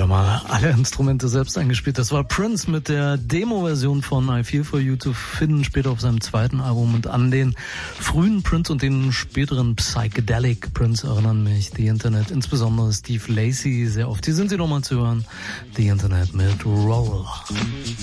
wieder mal alle Instrumente selbst eingespielt. Das war Prince mit der Demo-Version von I Feel For You zu finden, später auf seinem zweiten Album. Und an den frühen Prince und den späteren Psychedelic Prince erinnern mich The Internet, insbesondere Steve Lacy sehr oft. Hier sind sie nochmal zu hören. The Internet mit Roll.